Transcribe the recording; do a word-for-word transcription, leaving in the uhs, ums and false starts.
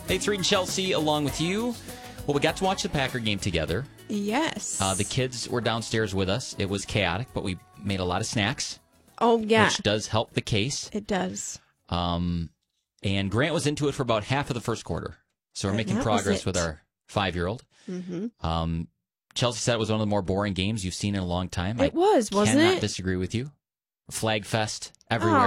Hey, it's Reed and Chelsea along with you. Well, we got to watch the Packer game together. Yes. Uh, the kids were downstairs with us. It was chaotic, but we made a lot of snacks. Oh, yeah. Which does help the case. It does. Um, and Grant was into it for about half of the first quarter. So we're And making that progress was it. with our five-year-old. Mm-hmm. Um, Chelsea said it was one of the more boring games you've seen in a long time. It was, wasn't I cannot it? disagree with you. Flag fest everywhere.